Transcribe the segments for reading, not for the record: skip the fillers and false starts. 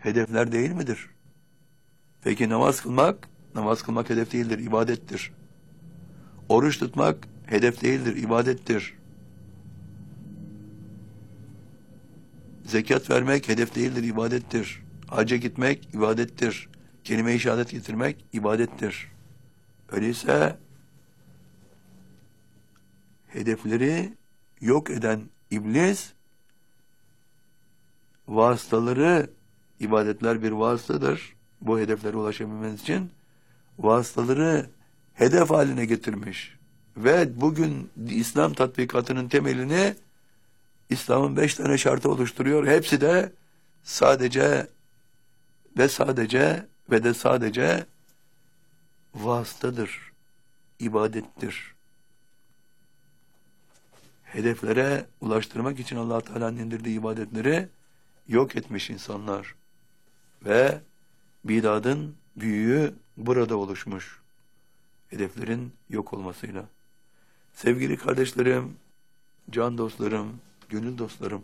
hedefler değil midir? Peki namaz kılmak? Namaz kılmak hedef değildir, ibadettir. Oruç tutmak hedef değildir, ibadettir. Zekat vermek hedef değildir, ibadettir. Hacca gitmek ibadettir. Kelime-i şehadet getirmek ibadettir. Öyleyse hedefleri yok eden iblis, vasıtaları, ibadetler bir vasıtadır. Bu hedeflere ulaşabilmeniz için vasıtaları hedef haline getirmiş. Ve bugün İslam tatbikatının temelini İslam'ın 5 tane şartı oluşturuyor. Hepsi de sadece vasıtadır, ibadettir. Hedeflere ulaştırmak için Allah Teala'nın indirdiği ibadetleri yok etmiş insanlar. Ve bid'atın büyüğü burada oluşmuş. Hedeflerin yok olmasıyla. Sevgili kardeşlerim, can dostlarım, gönül dostlarım,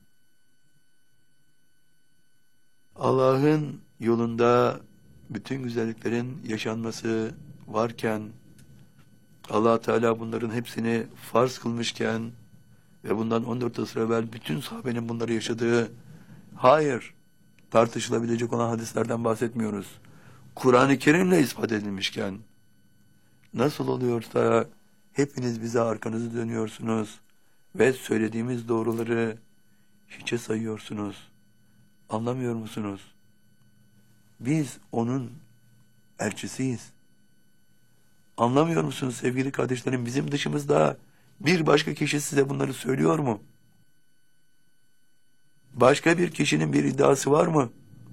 Allah'ın yolunda bütün güzelliklerin yaşanması varken, Allah Teala bunların hepsini farz kılmışken ve bundan 14 asır evvel bütün sahabenin bunları yaşadığı, hayır, tartışılabilecek olan hadislerden bahsetmiyoruz. Kur'an-ı Kerim'le ispat edilmişken, nasıl oluyorsa hepiniz bize arkanızı dönüyorsunuz ve söylediğimiz doğruları hiçe sayıyorsunuz. Anlamıyor musunuz? Biz onun elçisiyiz. Anlamıyor musunuz sevgili kardeşlerim? Bizim dışımızda bir başka kişi size bunları söylüyor mu? Başka bir kişinin bir iddiası var mı?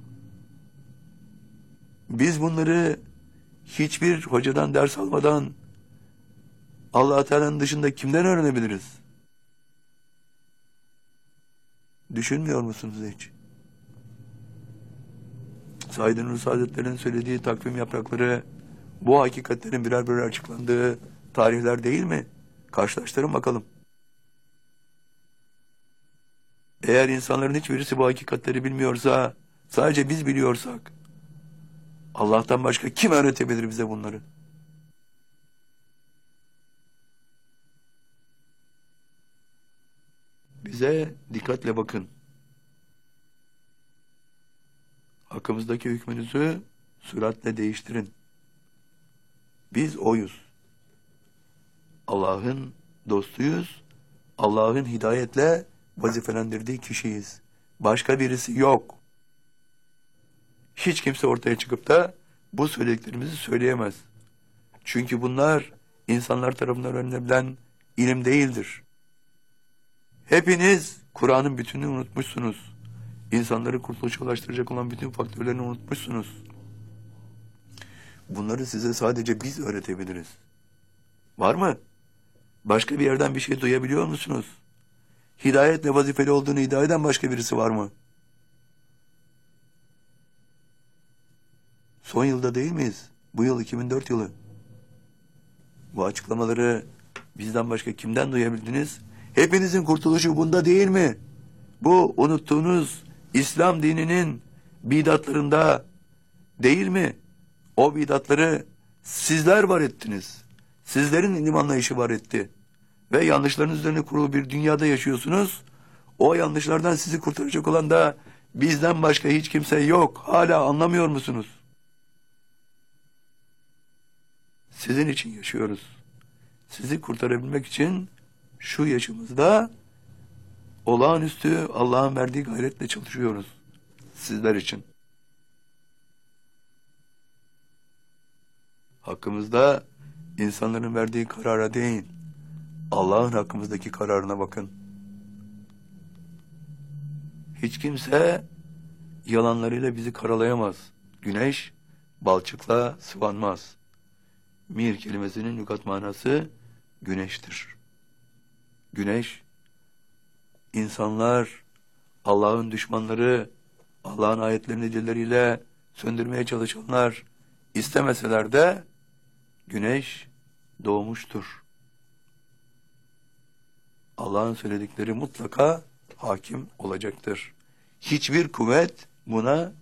Biz bunları hiçbir hocadan ders almadan Allah Teala'nın dışında kimden öğrenebiliriz? Düşünmüyor musunuz hiç? Said Nursi Hazretleri'nin söylediği takvim yaprakları bu hakikatlerin birer birer açıklandığı tarihler değil mi? Karşılaştırın bakalım. Eğer insanların hiçbirisi bu hakikatleri bilmiyorsa, sadece biz biliyorsak, Allah'tan başka kim öğretebilir bize bunları? Bize dikkatle bakın. Hakkımızdaki hükmünüzü süratle değiştirin. Biz oyuz. Allah'ın dostuyuz. Allah'ın hidayetle vazifelendirdiği kişiyiz. Başka birisi yok. Hiç kimse ortaya çıkıp da bu söylediklerimizi söyleyemez. Çünkü bunlar insanlar tarafından öğrenilebilen ilim değildir. Hepiniz Kur'an'ın bütününü unutmuşsunuz. İnsanları kurtuluşa ulaştıracak olan bütün faktörlerini unutmuşsunuz. Bunları size sadece biz öğretebiliriz. Var mı? Başka bir yerden bir şey duyabiliyor musunuz? Hidayetle vazifeli olduğunu iddia eden başka birisi var mı? Son yılda değil miyiz? Bu yıl 2004 yılı. Bu açıklamaları bizden başka kimden duyabildiniz? Hepinizin kurtuluşu bunda değil mi? Bu unuttuğunuz İslam dininin bidatlarında değil mi? O bidatları sizler var ettiniz. Sizlerin ilim anlayışı var etti. Ve yanlışların üzerine kurulu bir dünyada yaşıyorsunuz. O yanlışlardan sizi kurtaracak olan da bizden başka hiç kimse yok. Hala anlamıyor musunuz? Sizin için yaşıyoruz. Sizi kurtarabilmek için şu yaşımızda olağanüstü Allah'ın verdiği gayretle çalışıyoruz. Sizler için. Hakkımızda insanların verdiği karara değil, Allah'ın hakkımızdaki kararına bakın. Hiç kimse yalanlarıyla bizi karalayamaz. Güneş balçıkla sıvanmaz. Mir kelimesinin lügat manası güneştir. Güneş, insanlar, Allah'ın düşmanları, Allah'ın ayetlerini dilleriyle söndürmeye çalışanlar istemeseler de güneş doğmuştur. Allah'ın söyledikleri mutlaka hakim olacaktır. Hiçbir kuvvet buna